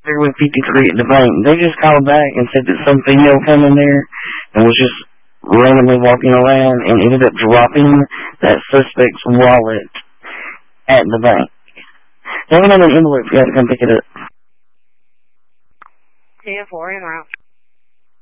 there with 53 at the bank. They just called back and said that some female came in there and was just randomly walking around and ended up dropping that suspect's wallet at the bank. They went on an envelope for you to come pick it up. 10-4 en route.